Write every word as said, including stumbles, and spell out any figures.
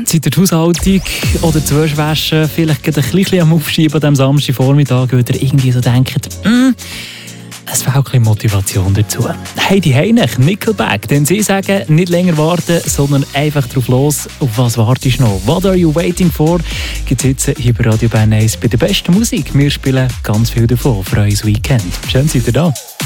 Seid ihr die Haushaltung oder die Wäsche vielleicht ein bisschen am Aufschieben an diesem Samstagvormittag, weil ihr irgendwie so denkt, mm, es fehlt ein bisschen Motivation dazu. Heidi Heinich, Nickelback, denn sie sagen, nicht länger warten, sondern einfach drauf los. Auf was wartest du noch? What are you waiting for? Gibt es jetzt hier bei Radio Bern eins bei der besten Musik. Wir spielen ganz viel davon für euer Weekend. Schön, seid ihr da.